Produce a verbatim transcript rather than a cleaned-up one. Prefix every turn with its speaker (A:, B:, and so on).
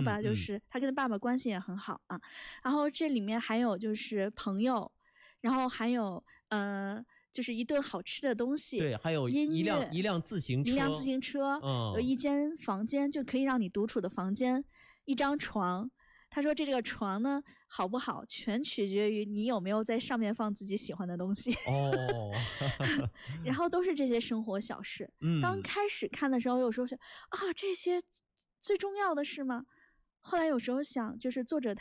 A: 爸爸就是、嗯嗯、他跟他爸爸关系也很好啊。然后这里面还有就是朋友，然后还有呃就是一顿好吃的东西，
B: 对，还有一辆一辆自行车，
A: 一辆自行车，
B: 嗯，
A: 有一间房间就可以让你独处的房间，一张床。他说这这个床呢好不好，全取决于你有没有在上面放自己喜欢的东西。
B: 哦，
A: 然后都是这些生活小事。
B: 嗯，
A: 当开始看的时候，有时候想啊，这些最重要的是吗？后来有时候想，就是作者他。